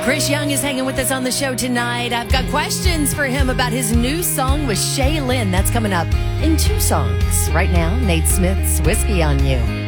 Chris Young is hanging with us on the show tonight. I've got questions for him about his new song with Shay Lynn. That's coming up in 2 songs. Right now, Nate Smith's Whiskey on You.